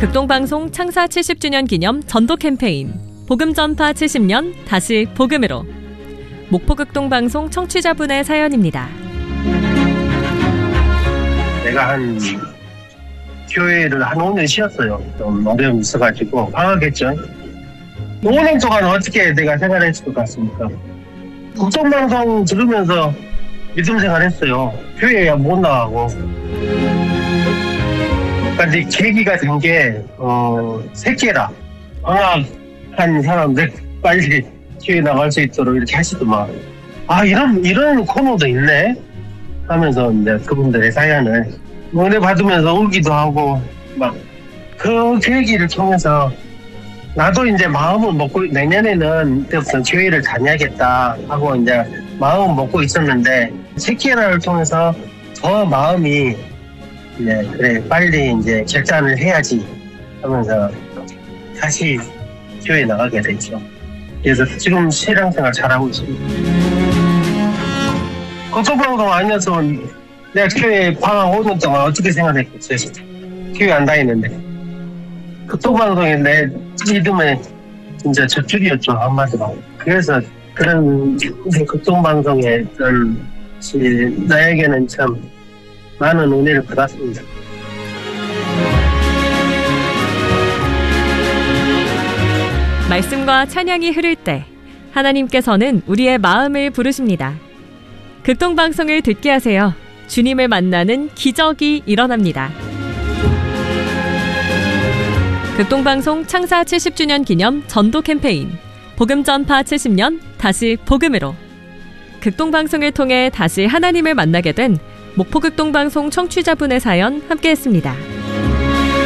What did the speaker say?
극동방송 창사 70주년 기념 전도 캠페인 복음 전파 70년 다시 복음으로. 목포극동방송 청취자분의 사연입니다. 내가 교회를 한 5년 쉬었어요. 좀 어려움이 있어가지고 방학했죠. 5년 동안 어떻게 내가 생활했을 것 같습니까? 극동방송 들으면서 믿음 생활했어요. 교회에 못 나가고. 그러니까 이제 계기가 된 게 새끼라. 방학한 사람들 빨리 교회 나갈 수 있도록 이렇게 하시더만. 아, 이런 코너도 있네 하면서 이제 그분들의 사연을 은혜 받으면서 울기도 하고 막 그 계기를 통해서 나도 이제 마음을 먹고 내년에는 그때부터 교회를 다녀야겠다 하고 이제 마음을 먹고 있었는데 새끼라를 통해서 더 마음이 이제 그래 빨리 이제 결단을 해야지 하면서 다시 교회에 나가게 됐죠. 그래서 지금 신앙생활 잘하고 있습니다. 극동방송 아니었으면 내가 교회 방학 5년 동안 어떻게 생활했겠어요? 교회 안 다니는데. 극동방송이 내 믿음의 진짜 저축이었죠, 한마디로. 그래서 그런 극동방송의 나에게는 참 많은 은혜를 받았습니다. 말씀과 찬양이 흐를 때 하나님께서는 우리의 마음을 부르십니다. 극동방송을 듣게 하세요. 주님을 만나는 기적이 일어납니다. 극동방송 창사 70주년 기념 전도 캠페인 복음 전파 70년 다시 복음으로. 극동방송을 통해 다시 하나님을 만나게 된 목포극동방송 청취자분의 사연 함께했습니다.